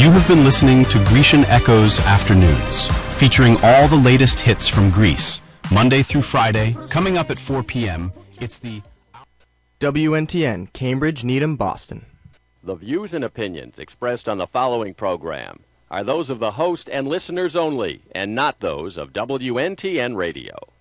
You have been listening to Grecian Echoes Afternoons, featuring all the latest hits from Greece, Monday through Friday. Coming up at 4 p.m., it's the WNTN, Cambridge, Needham, Boston. The views and opinions expressed on the following program are those of the host and listeners only, and not those of WNTN Radio.